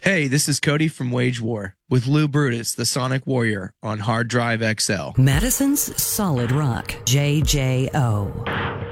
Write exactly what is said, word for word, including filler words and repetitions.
Hey, this is Cody from Wage War with Lou Brutus, the Sonic Warrior, on Hard Drive X L. Madison's Solid Rock, J J O.